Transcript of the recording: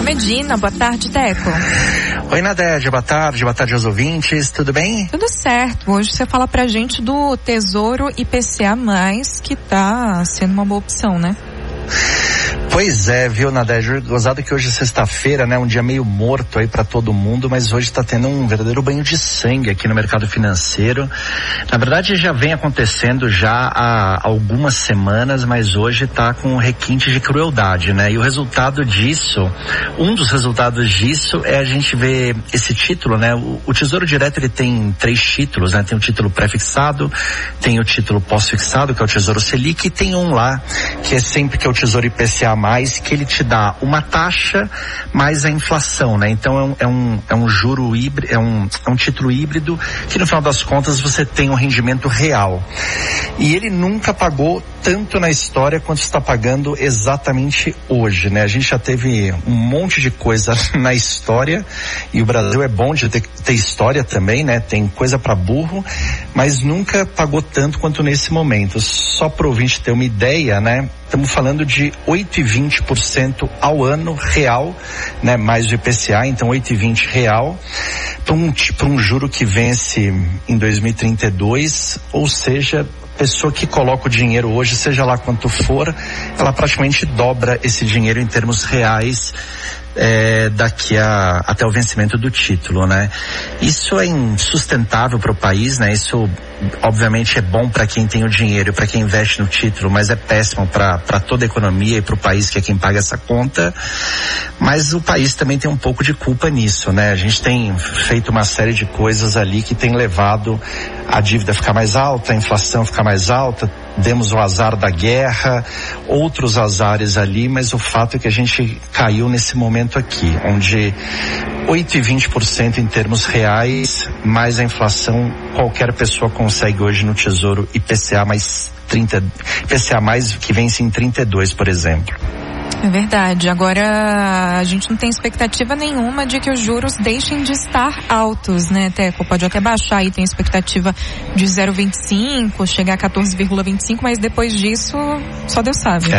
Medina. Boa tarde, Teco. Oi, Nadege, boa tarde aos ouvintes, tudo bem? Tudo certo. Hoje você fala pra gente do Tesouro IPCA+, que tá sendo uma boa opção, né? Pois é, viu, Nadege, gozado que hoje é sexta-feira, né, um dia meio morto aí pra todo mundo, mas hoje tá tendo um verdadeiro banho de sangue aqui no mercado financeiro. Na verdade já vem acontecendo já há algumas semanas, mas hoje tá com um requinte de crueldade, né, e o resultado disso, um dos resultados disso é a gente ver esse título, né, o Tesouro Direto ele tem 3 títulos, né, tem o título pré-fixado, tem o título pós-fixado, que é o Tesouro Selic, e tem um lá, que é sempre que é o Tesouro IPCA+, que ele te dá uma taxa mais a inflação, né? Então é um juro híbrido, é um título híbrido que no final das contas você tem um rendimento real. E ele nunca pagou tanto na história quanto está pagando exatamente hoje, né? A gente já teve um monte de coisa na história e o Brasil é bom de ter história também, né? Tem coisa para burro, mas nunca pagou tanto quanto nesse momento. Só para o ouvinte ter uma ideia, né? Estamos falando de 8,20% ao ano real, né? Mais o IPCA, então 8,20 real para um juro que vence em 2032, ou seja, pessoa que coloca o dinheiro hoje, seja lá quanto for, ela praticamente dobra esse dinheiro em termos reais daqui até o vencimento do título, né? Isso é insustentável para o país, né? Isso obviamente é bom para quem tem o dinheiro, para quem investe no título, mas é péssimo para toda a economia e para o país, que é quem paga essa conta. Mas o país também tem um pouco de culpa nisso, né? A gente tem feito uma série de coisas ali que tem levado a dívida a ficar mais alta, a inflação a ficar mais alta. Demos o azar da guerra, outros azares ali, mas o fato é que a gente caiu nesse momento aqui, onde 8,20% em termos reais, mais a inflação, qualquer pessoa consegue hoje no Tesouro IPCA mais 30, IPCA mais que vence em 32, por exemplo. É verdade. Agora, a gente não tem expectativa nenhuma de que os juros deixem de estar altos, né, Teco? Pode até baixar aí, tem expectativa de 0,25, chegar a 14,25, mas depois disso, só Deus sabe.